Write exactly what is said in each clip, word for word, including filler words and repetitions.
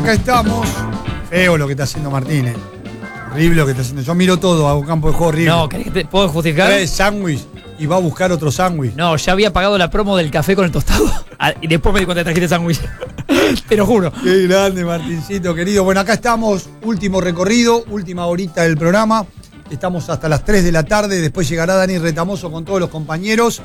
Acá estamos. Feo lo que está haciendo Martínez. Horrible lo que está haciendo. Yo miro todo, hago campo de juego horrible. No, ¿querés que te puedo justificar? Trae sándwich y va a buscar otro sándwich. No, ya había pagado la promo del café con el tostado. Ah, y después me di cuenta que trajiste sándwich. Te lo juro. Qué grande, Martincito, querido. Bueno, acá estamos. Último recorrido, última horita del programa. Estamos hasta las tres de la tarde. Después llegará Dani Retamoso con todos los compañeros.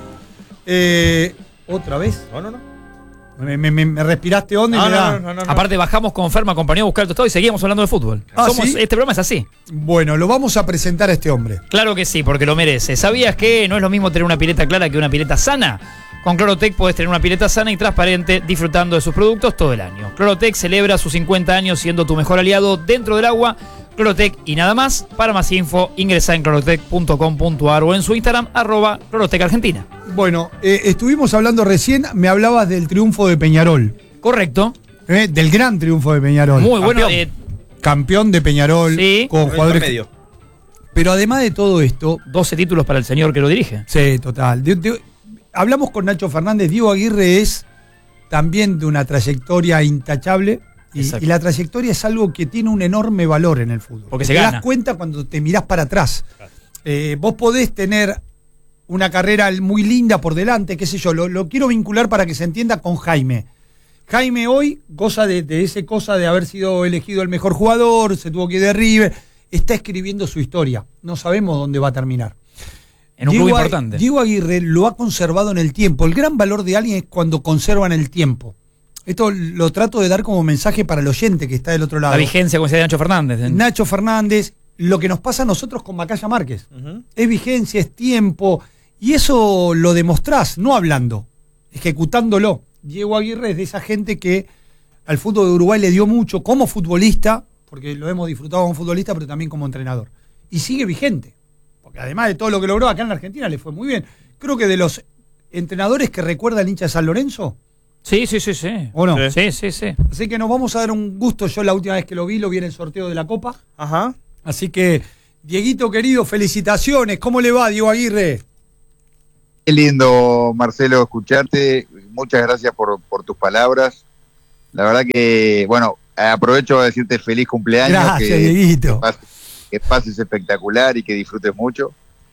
Eh, ¿Otra vez? No, no, no. Me, me, me respiraste onda y No, me no, da... no, no, no, no. Aparte bajamos con Ferma, acompañó a buscar el tostado y seguíamos hablando de fútbol. Ah, Somos, ¿sí? Este programa es así. Bueno, lo vamos a presentar a este hombre. Claro que sí, porque lo merece. ¿Sabías que no es lo mismo tener una pileta clara que una pileta sana? Con Clorotec podés tener una pileta sana y transparente disfrutando de sus productos todo el año. Clorotec celebra sus cincuenta años siendo tu mejor aliado dentro del agua. Clorotec y nada más. Para más info, ingresa en clorotec punto com punto ar o en su Instagram, arroba Clorotec Argentina. Bueno, eh, estuvimos hablando recién, me hablabas del triunfo de Peñarol. Correcto. Eh, del gran triunfo de Peñarol. Muy bueno. Campeón. Eh, Campeón de Peñarol, Sí. con jugadores. Medio. Pero además de todo esto, doce títulos para el señor que lo dirige. sí, total. De- de- hablamos con Nacho Fernández. Diego Aguirre es también de una trayectoria intachable. Y, Exacto. y la trayectoria es algo que tiene un enorme valor en el fútbol. Porque se te gana. das cuenta cuando te mirás para atrás. Eh, vos podés tener una carrera muy linda por delante, qué sé yo. Lo, lo quiero vincular para que se entienda con Jaime. Jaime hoy goza de, de ese cosa de haber sido elegido el mejor jugador, se tuvo que ir de River, está escribiendo su historia. No sabemos dónde va a terminar. En un Diego club A- importante. Diego Aguirre lo ha conservado en el tiempo. El gran valor de alguien es cuando conservan el tiempo. Esto lo trato de dar como mensaje para el oyente que está del otro lado. La vigencia, como decía Nacho Fernández. Nacho Fernández, lo que nos pasa a nosotros con Macaya Márquez. Uh-huh. Es vigencia, es tiempo, y eso lo demostrás, no hablando, ejecutándolo. Diego Aguirre es de esa gente que al fútbol de Uruguay le dio mucho como futbolista, porque lo hemos disfrutado como futbolista, pero también como entrenador. Y sigue vigente, porque además de todo lo que logró acá en la Argentina le fue muy bien. Creo que de los entrenadores que recuerda el hincha de San Lorenzo, Sí, sí, sí, sí. ¿o no? Sí, sí, sí. Así que nos vamos a dar un gusto. Yo la última vez que lo vi, lo vi en el sorteo de la Copa. Ajá. Así que, Dieguito querido, felicitaciones. ¿Cómo le va, Diego Aguirre? Qué lindo, Marcelo, escucharte. Muchas gracias por, por tus palabras. La verdad que, bueno, aprovecho a decirte feliz cumpleaños. Gracias, que, Dieguito. Que pases, que pases espectacular y que disfrutes mucho.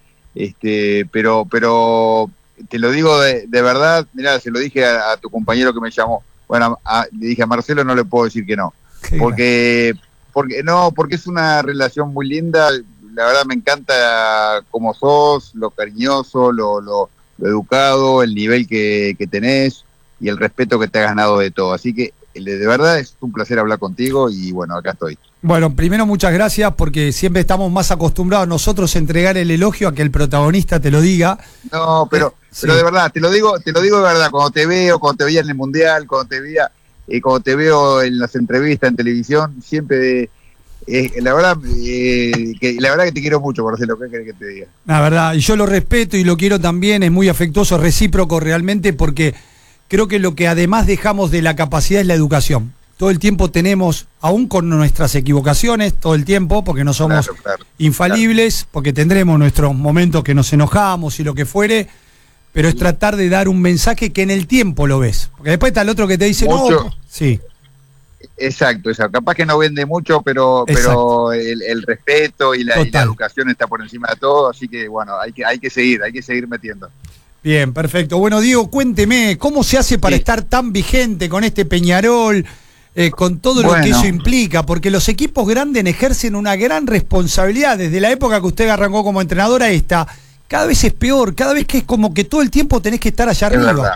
Este, pero, pero te lo digo de, de verdad. Mirá, se lo dije a, a tu compañero que me llamó. Bueno, a- le dije a Marcelo, no le puedo decir que no. Qué Porque, porque no, porque es una relación muy linda. La verdad me encanta cómo sos, lo cariñoso, lo, lo, lo educado, el nivel que, que tenés y el respeto que te has ganado de todo. Así que de verdad es un placer hablar contigo y bueno, acá estoy. Bueno, primero muchas gracias porque siempre estamos más acostumbrados nosotros a entregar el elogio a que el protagonista te lo diga. No, pero, Sí. pero de verdad, te lo digo, te lo digo de verdad, cuando te veo, cuando te veía en el Mundial, cuando te veía, eh, cuando te veo en las entrevistas en televisión, siempre eh, la verdad eh, que la verdad que te quiero mucho, Marcelo, ¿qué querés que te diga? La verdad, y yo lo respeto y lo quiero también, es muy afectuoso, recíproco realmente, porque creo que lo que además dejamos de la capacidad es la educación. Todo el tiempo tenemos, aún con nuestras equivocaciones, todo el tiempo, porque no somos Claro, claro. infalibles, porque tendremos nuestros momentos que nos enojamos y lo que fuere, pero es tratar de dar un mensaje que en el tiempo lo ves. Porque después está el otro que te dice, Mucho. no, sí, Exacto, exacto. Capaz que no vende mucho, pero Exacto. pero el, el respeto y la, y la Total. educación está por encima de todo, así que bueno, hay que hay que seguir, hay que seguir metiendo. bien, perfecto. Bueno, Diego, cuénteme, ¿cómo se hace para Sí. estar tan vigente con este Peñarol, eh, con todo lo Bueno. que eso implica? Porque los equipos grandes ejercen una gran responsabilidad. Desde la época que usted arrancó como entrenador a esta, cada vez es peor, cada vez que es como que todo el tiempo tenés que estar allá Es arriba. verdad.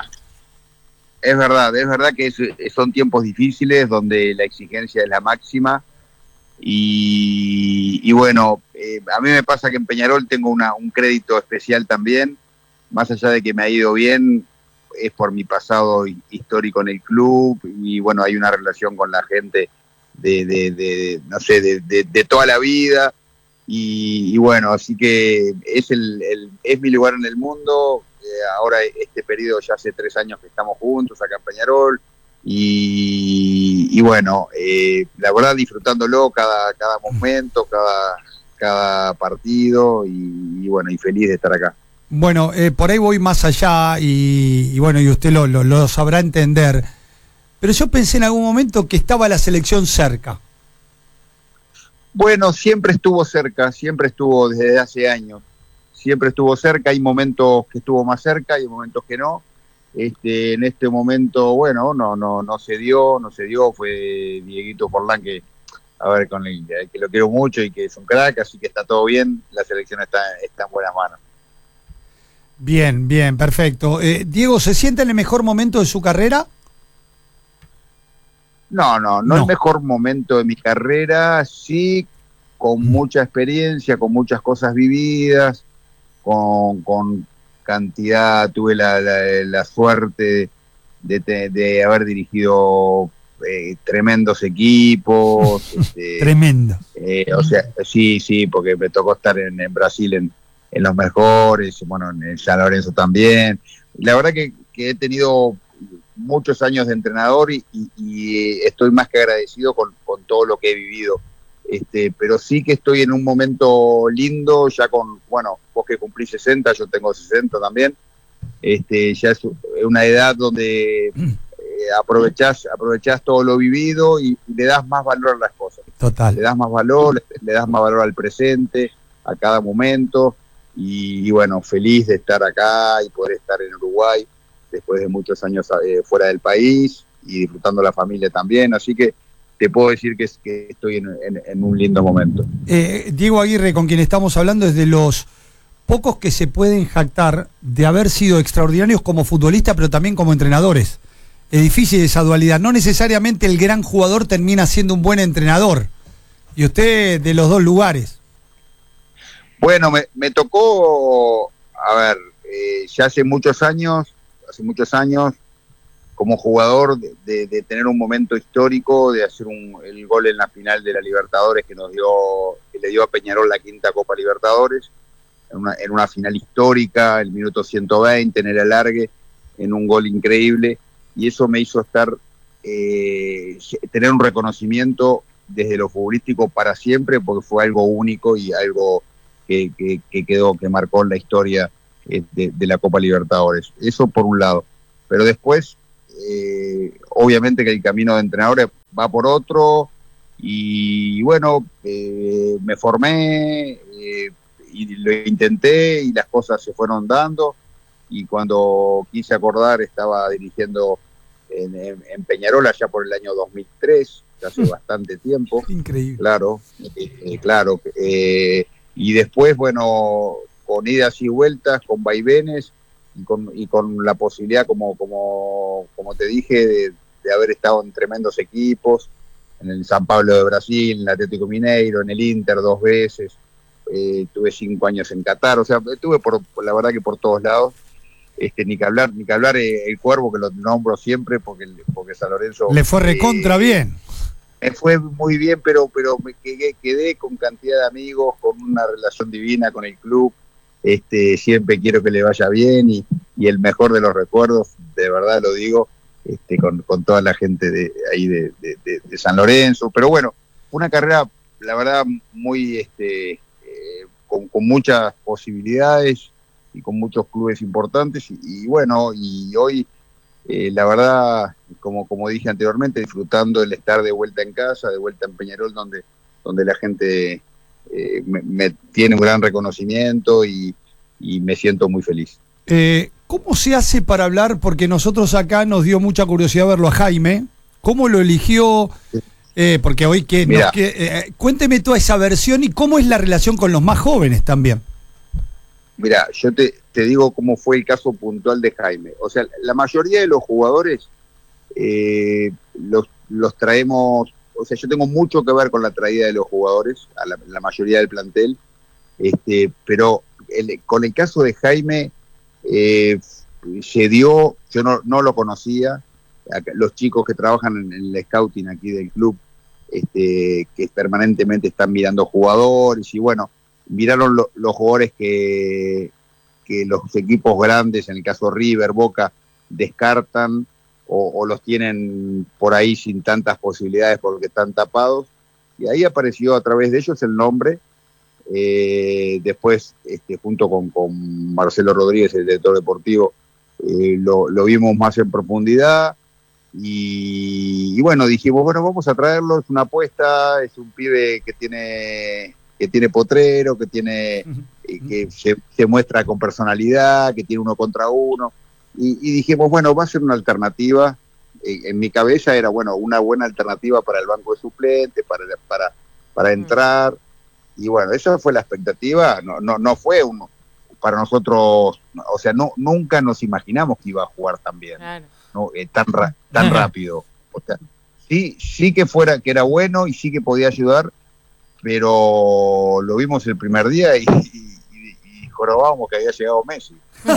Es verdad, es verdad que es- son tiempos difíciles donde la exigencia es la máxima y, y bueno, eh, a mí me pasa que en Peñarol tengo una, un crédito especial también, más allá de que me ha ido bien, es por mi pasado hi- histórico en el club y bueno, hay una relación con la gente de, de, de no sé, de, de, de toda la vida y, y bueno, así que es, el, el, es mi lugar en el mundo. Eh, ahora este periodo ya hace tres años que estamos juntos acá en Peñarol y, y bueno, eh, la verdad disfrutándolo cada, cada momento, cada, cada partido y, y bueno, y feliz de estar acá. Bueno, eh, por ahí voy más allá y, y bueno, y usted lo, lo, lo sabrá entender. pero yo pensé en algún momento que estaba la selección cerca. Bueno, siempre estuvo cerca, siempre estuvo desde hace años, siempre estuvo cerca, hay momentos que estuvo más cerca, hay momentos que no. Este, en este momento, bueno, no, no, no se dio, no se dio, fue Dieguito Forlán que, a ver, con el que lo quiero mucho y que es un crack, así que está todo bien, la selección está, está en buenas manos. Bien, bien, perfecto. Eh, Diego, ¿se siente en el mejor momento de su carrera? No, no, no, no el mejor momento de mi carrera, sí, con mm. mucha experiencia, con muchas cosas vividas, con, con cantidad, tuve la, la, la suerte de, de, de haber dirigido eh, tremendos equipos. este, Tremendo. Eh, o sea, sí, sí, porque me tocó estar en, en Brasil en, en los mejores, bueno, en San Lorenzo también. La verdad que, que he tenido muchos años de entrenador y, y, y estoy más que agradecido con, con todo lo que he vivido. Este, pero sí que estoy en un momento lindo, ya con, bueno, vos que cumplís sesenta, yo tengo sesenta también, este, ya es una edad donde eh, aprovechás, aprovechás todo lo vivido y, y le das más valor a las cosas. Total. Le das más valor, le, le das más valor al presente, a cada momento, y, y bueno, feliz de estar acá y poder estar en Uruguay después de muchos años eh, fuera del país y disfrutando la familia también, así que te puedo decir que, es, que estoy en, en, en un lindo momento. Eh, Diego Aguirre, con quien estamos hablando, es de los pocos que se pueden jactar de haber sido extraordinarios como futbolistas, pero también como entrenadores. Es difícil esa dualidad. No necesariamente el gran jugador termina siendo un buen entrenador. Y usted de los dos lugares. Bueno, me, me tocó, a ver, eh, ya hace muchos años, hace muchos años, como jugador, de, de, de tener un momento histórico, de hacer un, el gol en la final de la Libertadores que nos dio, que le dio a Peñarol la quinta Copa Libertadores, en una, en una final histórica, el minuto ciento veinte, en el alargue, en un gol increíble, y eso me hizo estar, eh, tener un reconocimiento desde lo futbolístico para siempre, porque fue algo único y algo que, que, que quedó, que marcó en la historia eh, de, de la Copa Libertadores. Eso por un lado. Pero después, Eh, obviamente que el camino de entrenador va por otro y bueno, eh, me formé eh, y lo intenté y las cosas se fueron dando y cuando quise acordar estaba dirigiendo en, en, en Peñarol allá por el año dos mil tres, hace mm. bastante tiempo. Increíble. Claro, eh, eh, claro. Eh, y después, bueno, con idas y vueltas, con vaivenes, Y con, y con la posibilidad, como como como te dije, de, de haber estado en tremendos equipos, en el San Pablo de Brasil, en el Atlético Mineiro, en el Inter dos veces, eh, tuve cinco años en Qatar, o sea, estuve por, por la verdad que por todos lados, este, ni que hablar, ni que hablar eh, el Cuervo, que lo nombro siempre, porque, porque San Lorenzo... Le fue recontra eh, bien. Me fue muy bien, pero, pero me quedé, quedé con cantidad de amigos, con una relación divina con el club. Este, siempre quiero que le vaya bien y, y el mejor de los recuerdos, de verdad lo digo, este, con, con toda la gente de ahí de, de, de, de San Lorenzo, pero bueno, una carrera, la verdad, muy este, eh, con, con muchas posibilidades y con muchos clubes importantes y, y bueno, y hoy eh, la verdad, como, como dije anteriormente, disfrutando el estar de vuelta en casa, de vuelta en Peñarol, donde, donde la gente... Eh, me, me tiene un gran reconocimiento y, y me siento muy feliz. Eh, ¿Cómo se hace para hablar? Porque nosotros acá nos dio mucha curiosidad verlo a Jaime. ¿Cómo lo eligió? Eh, porque hoy que, nos, que eh, cuénteme toda esa versión y cómo es la relación con los más jóvenes también. Mira, yo te, te digo cómo fue el caso puntual de Jaime. O sea, la mayoría de los jugadores eh, los, los traemos. O sea, yo tengo mucho que ver con la traída de los jugadores, a la, la mayoría del plantel, este, pero el, con el caso de Jaime eh, se dio, yo no, no lo conocía, los chicos que trabajan en, en el scouting aquí del club, este, que permanentemente están mirando jugadores, y bueno, miraron lo, los jugadores que, que los equipos grandes, en el caso River, Boca, descartan, O, o los tienen por ahí sin tantas posibilidades porque están tapados, y ahí apareció a través de ellos el nombre, eh, después este, junto con, con Marcelo Rodríguez, el director deportivo, eh, lo, lo vimos más en profundidad, Y, y bueno, dijimos, bueno, vamos a traerlo, es una apuesta, es un pibe que tiene que tiene potrero, que tiene eh, que se, se muestra con personalidad, que tiene uno contra uno. Y, y dijimos, bueno, va a ser una alternativa. Eh, en mi cabeza era, bueno, una buena alternativa para el banco de suplentes, para, para, para entrar. Y bueno, esa fue la expectativa. No, no, no fue uno para nosotros, o sea, no nunca nos imaginamos que iba a jugar tan bien, claro. ¿no? eh, tan ra tan rápido. O sea, sí, sí que fuera, que era bueno y sí que podía ayudar, pero lo vimos el primer día y, y, y jorobábamos que había llegado Messi.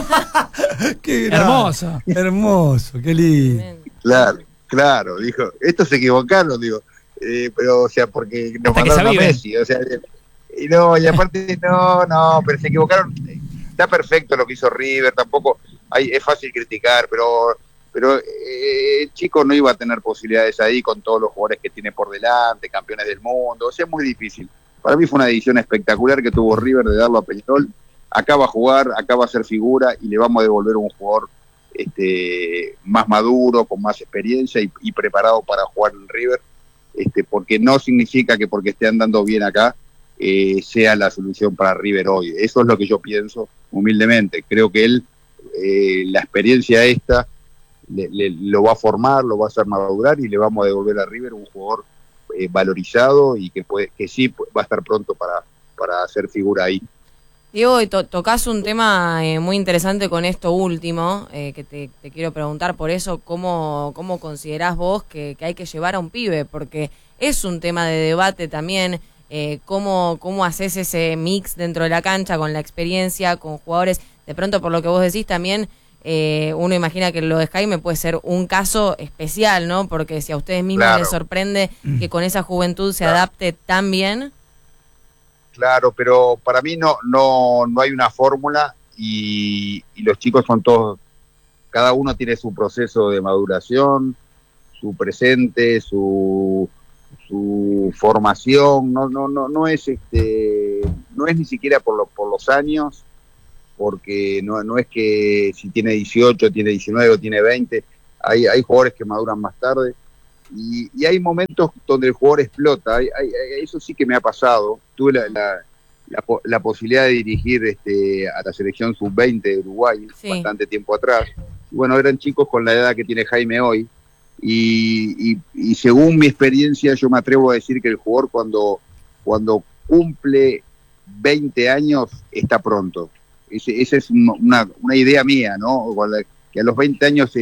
Qué hermoso, hermoso, qué lindo. Claro, claro, dijo, estos se equivocaron, digo, eh, pero o sea, porque nos Hasta mandaron a Messi, o sea, y no, y aparte no, no, pero se equivocaron. Está perfecto lo que hizo River, tampoco hay, es fácil criticar, pero pero eh, el chico no iba a tener posibilidades ahí con todos los jugadores que tiene por delante, campeones del mundo, o sea, es muy difícil. Para mí fue una decisión espectacular que tuvo River de darlo a Peñarol. Acá va a jugar, acá va a ser figura y le vamos a devolver un jugador este, más maduro, con más experiencia y, y preparado para jugar en River, este, porque no significa que porque esté andando bien acá eh, sea la solución para River hoy. Eso es lo que yo pienso humildemente. Creo que él, eh, la experiencia esta, le, le, lo va a formar, lo va a hacer madurar y le vamos a devolver a River un jugador eh, valorizado y que, puede, que sí va a estar pronto para, para hacer figura ahí. Diego, to tocás un tema eh, muy interesante con esto último, eh, que te, te quiero preguntar por eso, ¿cómo, cómo considerás vos que, que hay que llevar a un pibe? Porque es un tema de debate también, eh, cómo, cómo haces ese mix dentro de la cancha con la experiencia, con jugadores. De pronto, por lo que vos decís también, eh, uno imagina que lo de Jaime puede ser un caso especial, ¿no? Porque si a ustedes mismos claro. les sorprende que con esa juventud se claro. adapte tan bien... Claro, pero para mí no no no hay una fórmula y, y los chicos son todos, cada uno tiene su proceso de maduración, su presente, su su formación, no no no no es este no es ni siquiera por los por los años, porque no no es que si tiene dieciocho, tiene diecinueve o tiene veinte, hay hay jugadores que maduran más tarde. Y, y hay momentos donde el jugador explota, hay, hay, eso sí que me ha pasado. Tuve la, la, la, la posibilidad de dirigir este, a la selección sub veinte de Uruguay sí. bastante tiempo atrás. Y bueno, eran chicos con la edad que tiene Jaime hoy. Y, y, y según mi experiencia, yo me atrevo a decir que el jugador cuando, cuando cumple veinte años está pronto. Ese, esa es una, una idea mía, ¿no? Que a los veinte años